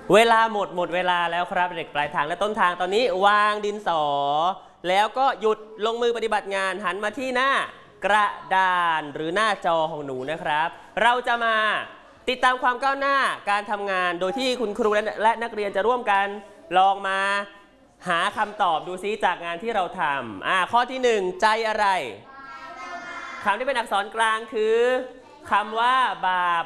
เวลาหมดเวลาแล้วครับเด็กปลายทางและต้นทางตอนนี้วางดินสอแล้วก็หยุดลงมือปฏิบัติงานหันมาที่หน้ากระดานหรือหน้าจอของหนูนะครับ เราจะมาติดตามความก้าวหน้าการทำงานโดยที่คุณครูและนักเรียนจะร่วมกันลองมาหาคำตอบดูซิจากงานที่เราทำข้อที่1ใจอะไรคำที่เป็นอักษรกลางคือคำว่าบาป